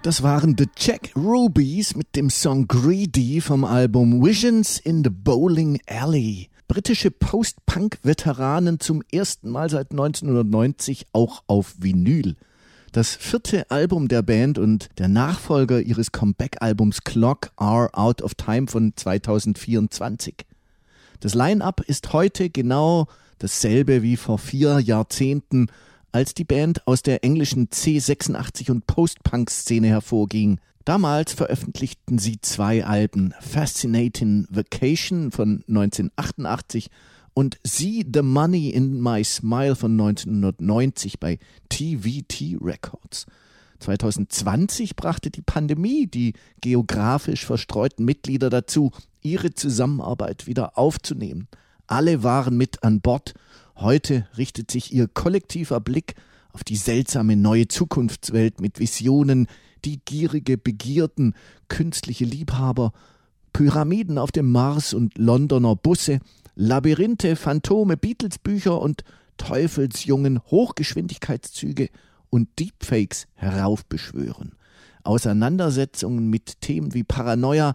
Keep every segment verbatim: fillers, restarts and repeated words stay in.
Das waren The Jack Rubies mit dem Song Greedy vom Album Visions in the Bowling Alley. Britische Post-Punk-Veteranen zum ersten Mal seit neunzehnhundertneunzig auch auf Vinyl. Das vierte Album der Band und der Nachfolger ihres Comeback-Albums Clock are Out of Time von zweitausendvierundzwanzig. Das Line-Up ist heute genau dasselbe wie vor vier Jahrzehnten, als die Band aus der englischen C sechsundachtzig- und Post-Punk-Szene hervorging. Damals veröffentlichten sie zwei Alben, Fascinating Vacation von neunzehnhundertachtundachtzig und See the Money in My Smile von neunzehnhundertneunzig bei T V T Records. zweitausendzwanzig brachte die Pandemie die geografisch verstreuten Mitglieder dazu, ihre Zusammenarbeit wieder aufzunehmen. Alle waren mit an Bord. Heute richtet sich ihr kollektiver Blick auf die seltsame neue Zukunftswelt mit Visionen, die gierige Begierden, künstliche Liebhaber, Pyramiden auf dem Mars und Londoner Busse, Labyrinthe, Phantome, Beatles-Bücher und Teufelsjungen, Hochgeschwindigkeitszüge und Deepfakes heraufbeschwören. Auseinandersetzungen mit Themen wie Paranoia,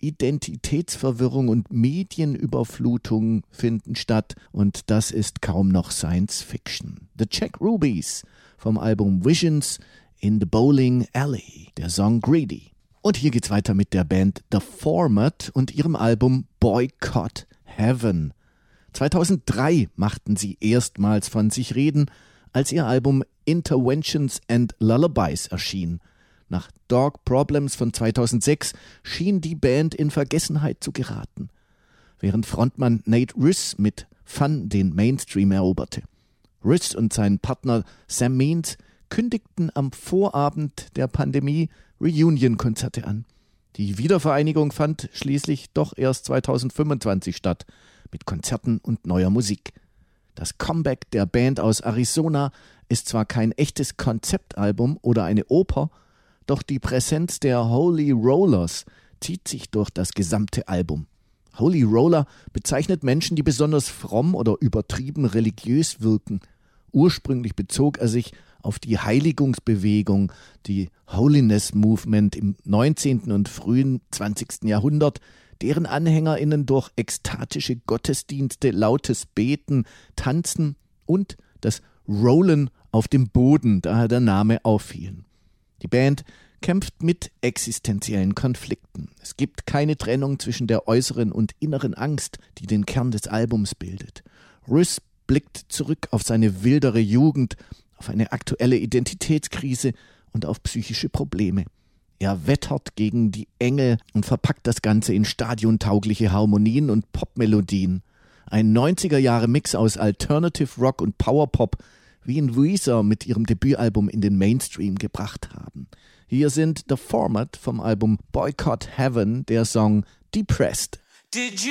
Identitätsverwirrung und Medienüberflutung finden statt und das ist kaum noch Science Fiction. The Jack Rubies vom Album Visions in the Bowling Alley, der Song Greedy. Und hier geht's weiter mit der Band The Format und ihrem Album Boycott Heaven. zweitausenddrei machten sie erstmals von sich reden, als ihr Album Interventions and Lullabies erschien. Nach Dog Problems von zweitausendsechs schien die Band in Vergessenheit zu geraten, während Frontmann Nate Ruess mit Fun den Mainstream eroberte. Ruess und sein Partner Sam Means kündigten am Vorabend der Pandemie Reunion-Konzerte an. Die Wiedervereinigung fand schließlich doch erst zweitausendfünfundzwanzig statt, mit Konzerten und neuer Musik. Das Comeback der Band aus Arizona ist zwar kein echtes Konzeptalbum oder eine Oper, doch die Präsenz der Holy Rollers zieht sich durch das gesamte Album. Holy Roller bezeichnet Menschen, die besonders fromm oder übertrieben religiös wirken. Ursprünglich bezog er sich auf die Heiligungsbewegung, die Holiness Movement im neunzehnten und frühen zwanzigsten Jahrhundert, deren AnhängerInnen durch ekstatische Gottesdienste, lautes Beten, Tanzen und das Rollen auf dem Boden, daher der Name, auffielen. Die Band kämpft mit existenziellen Konflikten. Es gibt keine Trennung zwischen der äußeren und inneren Angst, die den Kern des Albums bildet. Ruess blickt zurück auf seine wildere Jugend, auf eine aktuelle Identitätskrise und auf psychische Probleme. Er wettert gegen die Enge und verpackt das Ganze in stadiontaugliche Harmonien und Popmelodien. Ein neunziger-Jahre-Mix aus Alternative Rock und Powerpop, wie ihn Weezer mit ihrem Debütalbum in den Mainstream gebracht haben. Hier sind The Format vom Album Boycott Heaven, der Song Depressed. Did you